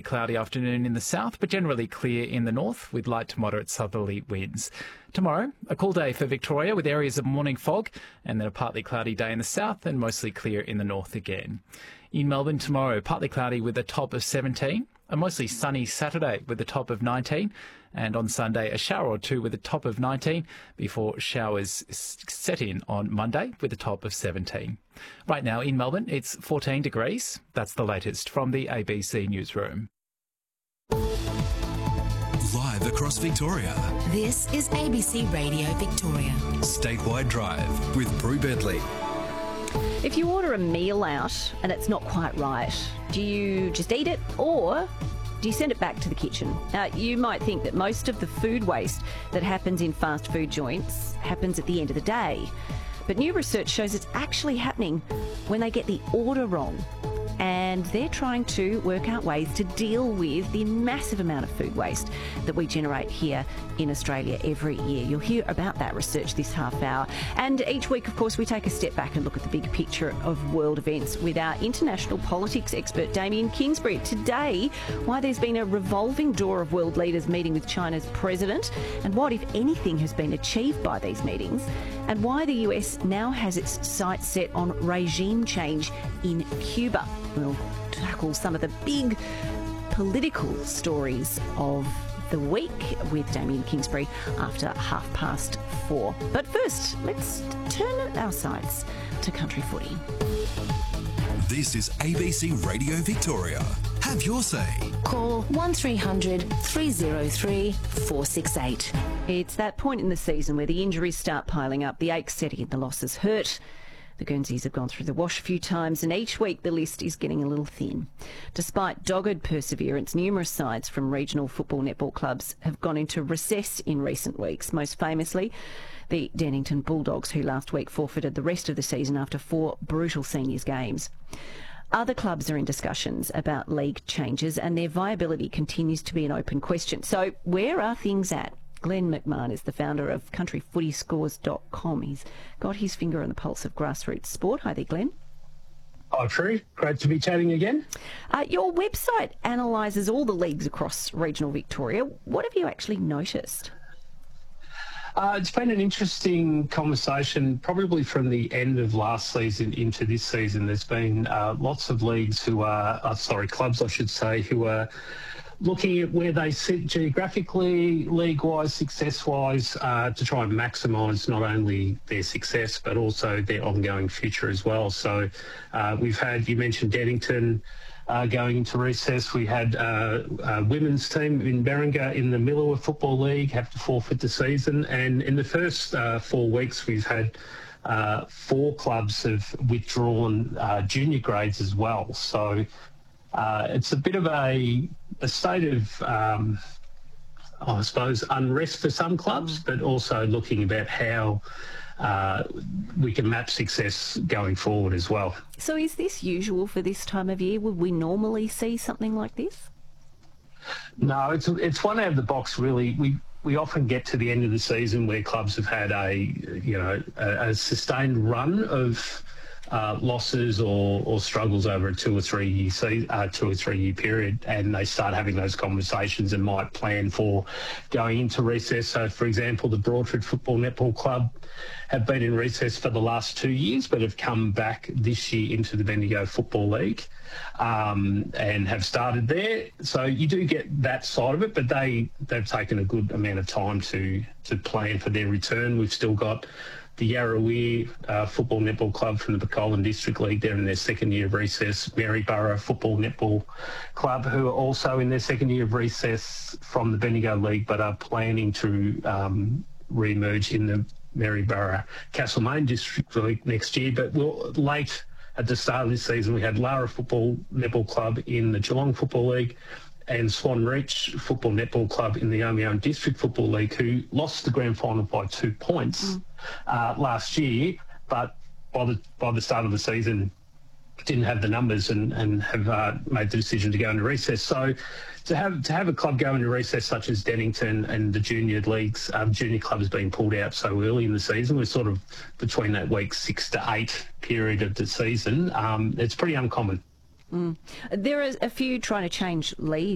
Cloudy afternoon in the south, but generally clear in the north with light to moderate southerly winds. Tomorrow, a cool day for Victoria with areas of morning fog and then a partly cloudy day in the south and mostly clear in the north again. In Melbourne tomorrow, partly cloudy with a top of 17, a mostly sunny Saturday with a top of 19, and on Sunday a shower or two with a top of 19 before showers set in on Monday with a top of 17. Right now in Melbourne, it's 14 degrees. That's the latest from the ABC Newsroom. Live across Victoria. This is ABC Radio Victoria. Statewide Drive with Prue Bentley. If you order a meal out and it's not quite right, do you just eat it or do you send it back to the kitchen? You might think that most of the food waste that happens in fast food joints happens at the end of the day. But new research shows it's actually happening when they get the order wrong. And they're trying to work out ways to deal with the massive amount of food waste that we generate here in Australia every year. You'll hear about that research this half hour. And each week, of course, we take a step back and look at the big picture of world events with our international politics expert, Damien Kingsbury. Today, why there's been a revolving door of world leaders meeting with China's president and what, if anything, has been achieved by these meetings, and why the US now has its sights set on regime change in Cuba. We'll tackle some of the big political stories of the week with Damien Kingsbury after 4:30. But first, let's turn our sights to country footy. This is ABC Radio Victoria. Have your say. Call 1300 303 468. It's that point in the season where the injuries start piling up, the aches set in, the losses hurt. The Guernseys have gone through the wash a few times, and each week the list is getting a little thin. Despite dogged perseverance, numerous sides from regional football netball clubs have gone into recess in recent weeks, most famously the Dennington Bulldogs, who last week forfeited the rest of the season after 4 brutal seniors games. Other clubs are in discussions about league changes, and their viability continues to be an open question. So where are things at? Glenn McMahon is the founder of countryfootyscores.com. He's got his finger on the pulse of grassroots sport. Hi there, Glenn. Hi, Prue. Great to be chatting again. Your website analyses all the leagues across regional Victoria. What have you actually noticed? It's been an interesting conversation, probably from the end of last season into this season. There's been lots of leagues clubs, I should say, who are looking at where they sit geographically, league-wise, success-wise, to try and maximise not only their success but also their ongoing future as well. So we've had, you mentioned Dennington going into recess. We had a women's team in Berringa in the Millewa Football League have to forfeit the season. And in the first 4 weeks, we've had 4 clubs have withdrawn junior grades as well. So it's a bit of a state of, I suppose, unrest for some clubs, but also looking about how we can map success going forward as well. So is this usual for this time of year? Would we normally see something like this? No, it's one out of the box, really. We often get to the end of the season where clubs have had a sustained run of losses or struggles over a 2 or 3 year period, and they start having those conversations and might plan for going into recess. So, for example, the Broadford Football Netball Club have been in recess for the last 2 years, but have come back this year into the Bendigo Football League and have started there. So you do get that side of it, but they've taken a good amount of time to plan for their return. We've still got the Yarrawee Football Netball Club from the Pecolan District League. They're in their second year of recess. Maryborough Football Netball Club, who are also in their second year of recess from the Bendigo League, but are planning to re-emerge in the Maryborough Castlemaine District League next year. But late at the start of this season, we had Lara Football Netball Club in the Geelong Football League and Swan Reach Football Netball Club in the Omione District Football League, who lost the grand final by 2 points last year, but by the start of the season didn't have the numbers and have made the decision to go into recess. So to have a club go into recess such as Dennington and the junior leagues, junior club has been pulled out so early in the season. We're sort of between that week 6 to 8 period of the season. It's pretty uncommon. There are a few trying to change leagues